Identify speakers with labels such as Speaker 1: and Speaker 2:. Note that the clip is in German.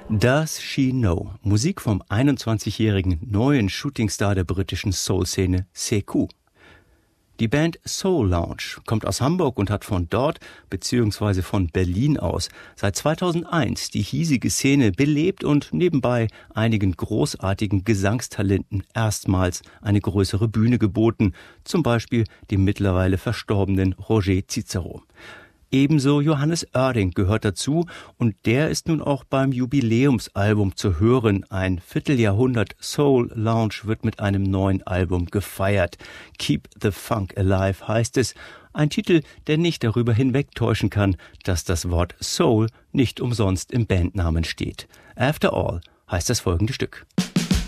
Speaker 1: Does She Know? Musik vom 21-jährigen neuen Shootingstar der britischen Soul-Szene Sekou. Die Band Soul Lounge kommt aus Hamburg und hat von dort bzw. von Berlin aus seit 2001 die hiesige Szene belebt und nebenbei einigen großartigen Gesangstalenten erstmals eine größere Bühne geboten, zum Beispiel dem mittlerweile verstorbenen Roger Cicero. Ebenso Johannes Oerding gehört dazu und der ist nun auch beim Jubiläumsalbum zu hören. Ein Vierteljahrhundert Soul Lounge wird mit einem neuen Album gefeiert. Keep the Funk Alive heißt es. Ein Titel, der nicht darüber hinwegtäuschen kann, dass das Wort Soul nicht umsonst im Bandnamen steht. After All heißt das folgende Stück.